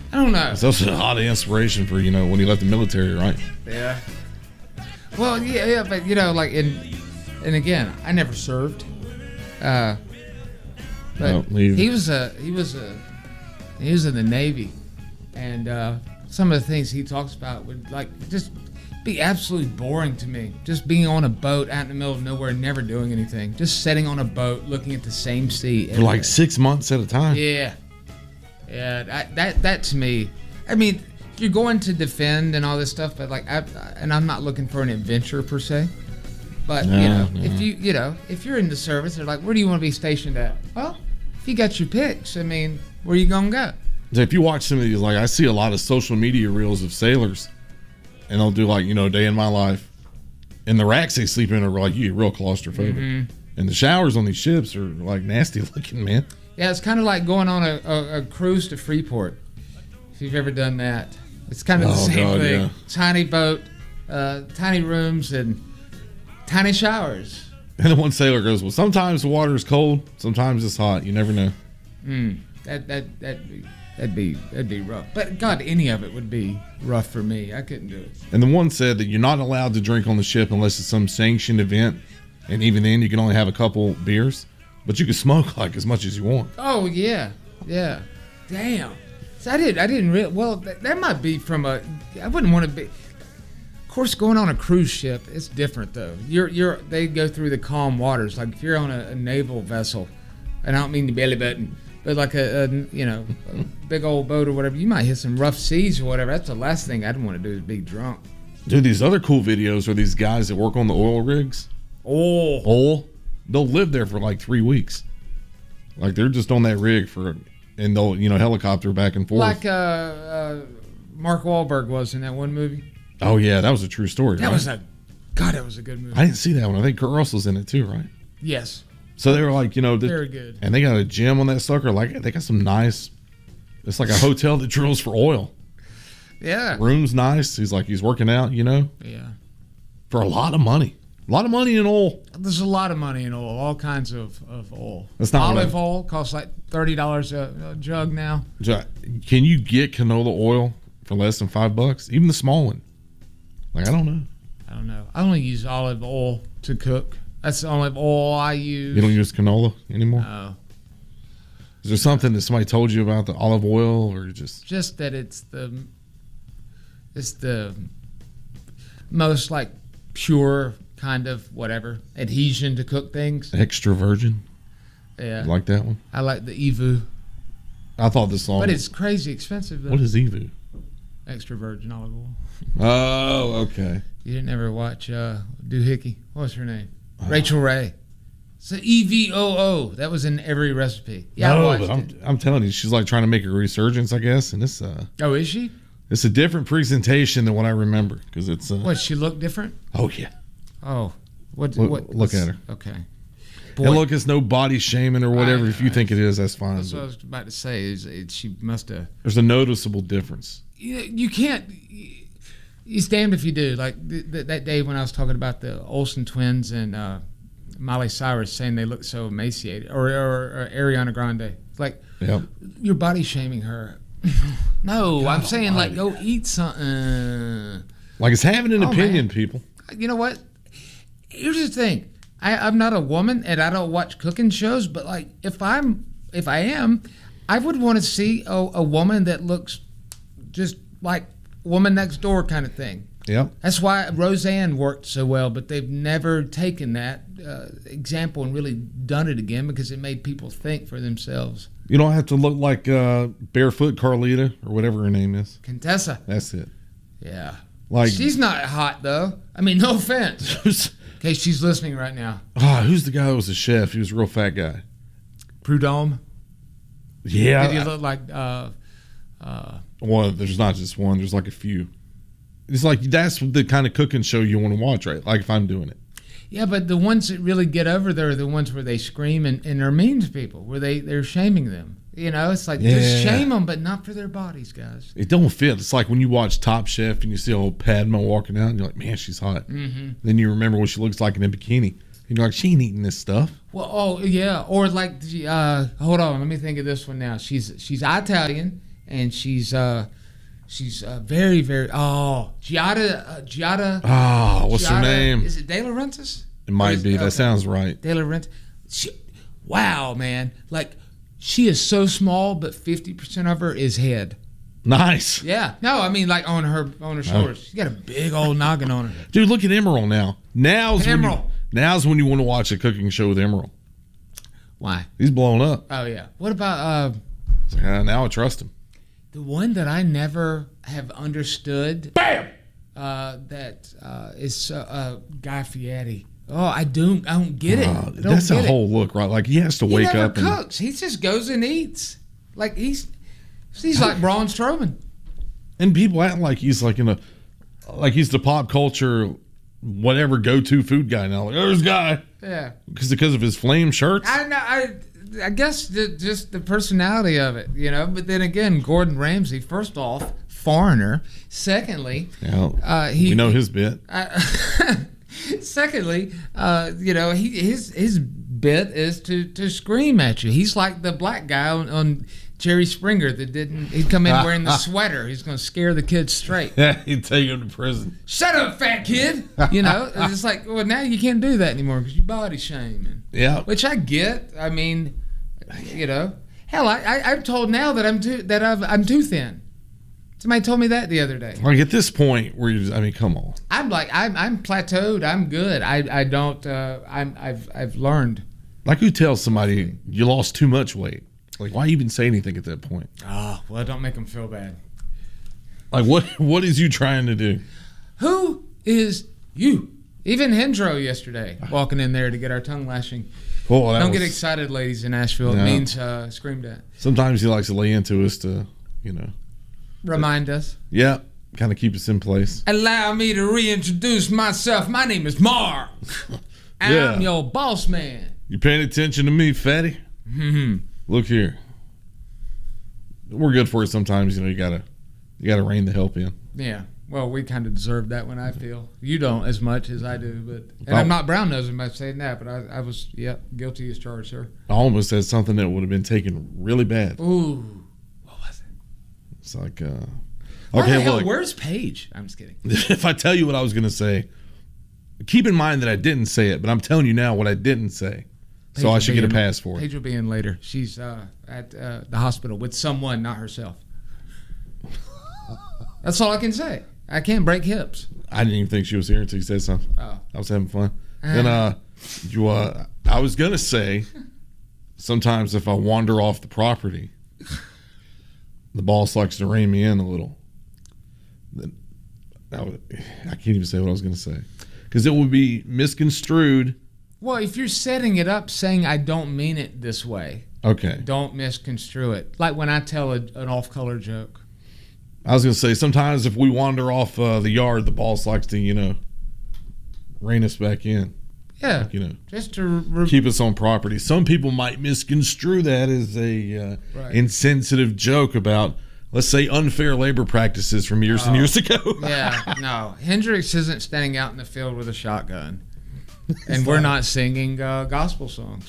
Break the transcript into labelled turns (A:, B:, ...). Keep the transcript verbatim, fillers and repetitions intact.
A: I don't know.
B: It's also a lot of inspiration for, you know, when he left the military, right?
A: Yeah. Well, yeah, yeah, but you know, like, in, and again, I never served. Uh, but
B: No,
A: he was a, he was a, he was in the Navy, and uh, some of the things he talks about would like just be absolutely boring to me. Just being on a boat out in the middle of nowhere, never doing anything, just sitting on a boat looking at the same sea
B: For like six months at a time.
A: Yeah, yeah. That that, that to me, I mean, you're going to defend and all this stuff, but like, I, and I'm not looking for an adventure per se. But
B: No,
A: you know,
B: no.
A: if you you know, if you're in the service, they're like, where do you want to be stationed at? Well, if you got your picks, I mean, where you gonna go?
B: So if you watch some of these, like I see a lot of social media reels of sailors, and they'll do like, you know, day in my life, and the racks they sleep in are like, you get real claustrophobic,
A: Mhm.
B: and the showers on these ships are like nasty looking, man.
A: Yeah, it's kind of like going on a, a, a cruise to Freeport. If you've ever done that, it's kind of the
B: Oh,
A: same
B: God,
A: thing.
B: yeah.
A: Tiny boat, uh, tiny rooms, and tiny showers.
B: And then one sailor goes, well, sometimes the water is cold, sometimes it's hot. You never know.
A: Mm, that that that'd be that'd be that'd be rough. But God, any of it would be rough for me. I couldn't do it.
B: And the one said that you're not allowed to drink on the ship unless it's some sanctioned event, and even then you can only have a couple beers, but you can smoke like as much as you want.
A: Oh yeah, yeah. Damn. So I did. I didn't really. Well, that, that might be from a. I wouldn't want to be. Of course, going on a cruise ship, it's different though. You're you're. They go through the calm waters. Like if you're on a, a naval vessel, and I don't mean the belly button, but like a, a you know a big old boat or whatever, you might hit some rough seas or whatever. That's the last thing I'd want to do is be drunk.
B: Dude, these other cool videos are these guys that work on the oil rigs.
A: Oh,
B: Oil. They'll live there for like three weeks. Like they're just on that rig for, and they'll, you know, helicopter back and forth.
A: like uh, uh, Mark Wahlberg was in that one movie.
B: Oh yeah, that was a true story.
A: That
B: right?
A: was a, God, that was a good movie.
B: I didn't see that one. I think Kurt Russell's in it too, right?
A: Yes,
B: So they were like, you know, the,
A: very good.
B: and they got a gym on that sucker. Like they got some nice. It's like a hotel that drills for oil.
A: Yeah,
B: Room's nice. He's like he's working out, you know,
A: yeah.
B: for a lot of money. A lot of money in oil.
A: There's a lot of money in oil, all kinds of, of oil.
B: That's not what
A: Olive
B: I-
A: oil costs like thirty dollars a, a jug now.
B: So, can you get canola oil for less than five bucks? Even the small one. Like I don't know.
A: I don't know. I only use olive oil to cook. That's the olive oil I use.
B: You don't use canola anymore.
A: No,
B: Is there something that somebody told you about the olive oil, or just
A: just that it's the it's the most like pure kind of whatever adhesion to cook things.
B: extra virgin?
A: Yeah,
B: You like that one?
A: I like the Evu,
B: I thought this song.
A: but it's crazy expensive though.
B: What is Evu?
A: Extra virgin olive oil?
B: Oh, okay.
A: You didn't ever watch uh, Doohickey? What's her name? Rachel Ray. It's the E V O O. That was in every recipe. Yeah, I
B: no,
A: watched
B: but I'm,
A: it.
B: I'm telling you, she's like trying to make a resurgence, I guess, and it's uh,
A: Oh, is she?
B: it's a different presentation than what I remember because it's uh,
A: What? She look different?
B: oh yeah.
A: Oh, what?
B: Look-
A: what?
B: look at her.
A: Okay.
B: And look, it's no body shaming or whatever.
A: I-
B: if you think it is, that's fine.
A: That's what I
B: but
A: was about to say. Is it, she must have.
B: There's a noticeable difference.
A: You, you can't. It's damned if you do. Like th- th- that day when I was talking about the Olsen twins and uh, Miley Cyrus saying they look so emaciated, or, or, or Ariana Grande. It's like
B: Yep.
A: you're body shaming her. No, I'm saying like go eat something.
B: Like it's having an
A: Oh,
B: opinion,
A: man.
B: people.
A: You know what? Here's the thing. I, I'm not a woman and I don't watch cooking shows, but like if I'm if I am, I would want to see a, a woman that looks just like Woman Next Door kind of thing.
B: Yep.
A: That's why Roseanne worked so well, but they've never taken that uh, example and really done it again because it made people think for themselves.
B: You don't have to look like uh, Barefoot Carlita or whatever her name is.
A: Contessa.
B: That's it.
A: Yeah.
B: Like
A: She's not hot though. I mean, no offense.
B: who's,
A: In case she's listening right now.
B: ah, who's the guy that was a chef? He was a real fat guy.
A: Prudhomme.
B: Yeah.
A: Did he look like uh, uh,
B: Well, there's not just one. There's like a few. It's like that's the kind of cooking show you want to watch, right? Like if I'm doing it.
A: yeah, but the ones that really get over there are the ones where they scream and, and are mean to people, where they, they're shaming them. You know, it's like, just
B: Yeah.
A: shame them, but not for their bodies, guys.
B: It don't fit. It's like when you watch Top Chef and you see old Padma walking out and you're like, man, she's hot.
A: Mm-hmm.
B: Then you remember what she looks like in a bikini. And you're like, she ain't eating this stuff.
A: Well, oh, yeah. Or like, uh, hold on, let me think of this one now. She's she's Italian, and she's uh, she's uh, very very oh Giada uh, Giada.
B: Ah, what's her
A: Giada-
B: name?
A: Is it De Laurentiis?
B: It might
A: Is-
B: be. That
A: okay.
B: sounds right.
A: De Laurentiis. She, wow, man! Like she is so small, but fifty percent of her is head.
B: Nice.
A: Yeah. No, I mean like on her on her shoulders. She's got a big old noggin on her.
B: Dude, look at Emerald now. Now's when you,
A: Emerald.
B: now's when you want to watch a cooking show with Emerald.
A: Why?
B: He's blown up.
A: Oh yeah. What about uh,
B: It's like, ah, now I trust him.
A: the one that I never have understood?
B: Bam!
A: Uh, that uh, is uh, uh, Guy Fieri. Oh, I don't, I don't get it.
B: Uh,
A: I don't
B: that's
A: get
B: a
A: it.
B: whole look, right? Like he has to
A: He
B: wake
A: never
B: up and
A: cooks. He just goes and eats. Like he's he's like Braun Strowman.
B: and people act like he's like in a like he's the pop culture whatever go to food guy now. Like oh, there's Guy
A: Yeah.
B: because because of his flame shirts.
A: I know. I I guess the, just the personality of it, you know. But then again, Gordon Ramsay. First off, foreigner. Secondly,
B: Yeah,
A: uh, he
B: we know his bit.
A: Uh, secondly, uh, you know, he his his bit is to to scream at you. He's like the black guy on, on Jerry Springer that didn't. He'd come in wearing the sweater. He's going to scare the kids straight.
B: Yeah, he'd take him to prison.
A: Shut up, fat kid. You know, it's just like, well, now you can't do that anymore because you body shaming.
B: Yeah,
A: Which I get. I mean, you know, hell, I, I I'm told now that I'm too that I've, I'm too thin. Somebody told me that the other day.
B: like at this point where you just, I mean, come on.
A: I'm like I'm I'm plateaued. I'm good. I I don't. Uh, I'm I've I've learned.
B: Like who tells somebody you lost too much weight? Like why even say anything at that point?
A: Oh well, don't make them feel bad.
B: Like what what is you trying to do?
A: Who is you? Even Hendro yesterday walking in there to get our tongue lashing.
B: Oh, that
A: Don't
B: was,
A: get excited, ladies in Nashville.
B: No.
A: It means uh, screamed at.
B: Sometimes he likes to lay into us to, you know,
A: Remind us.
B: yeah, kind of keep us in place.
A: Allow me to reintroduce myself. My name is Mark. I'm
B: Yeah.
A: your boss man.
B: You paying attention to me, fatty?
A: Hmm.
B: Look here. We're good for it sometimes, you know, you gotta you gotta rein the help in.
A: Yeah. Well, we kind of deserve that one, I feel. You don't as much as I do, but and
B: Oh.
A: I'm not brown nosing by saying that, but I, I was, yeah, guilty as charged, sir.
B: I almost said something that would have been taken really bad.
A: Ooh, what was it?
B: It's like, uh,
A: Why
B: okay,
A: the hell,
B: look.
A: where's Paige? I'm just kidding.
B: If I tell you what I was gonna say, keep in mind that I didn't say it, but I'm telling you now what I didn't say.
A: Paige
B: So I
A: will
B: should
A: be
B: get a
A: in-
B: pass for it.
A: Paige will be in later. She's uh, at uh, the hospital with someone, not herself. That's all I can say. I can't break hips.
B: I didn't even think she was here until you said something.
A: Oh.
B: I was having fun. Then uh, you uh, I was gonna say, sometimes if I wander off the property, the boss likes to rein me in a little. Then I, would, I can't even say what I was gonna say because it would be misconstrued.
A: Well, if you're setting it up saying I don't mean it this way,
B: Okay,
A: don't misconstrue it. Like when I tell a, an off-color joke.
B: I was gonna say sometimes if we wander off uh, the yard, the boss likes to you know rein us back in.
A: Yeah.
B: You know,
A: Just to re-
B: keep us on property. Some people might misconstrue that as a uh,
A: Right.
B: insensitive joke about, let's say, unfair labor practices from years and
A: Oh.
B: years ago.
A: Yeah, no. Hendrix isn't standing out in the field with a shotgun. And we're not singing uh, gospel songs.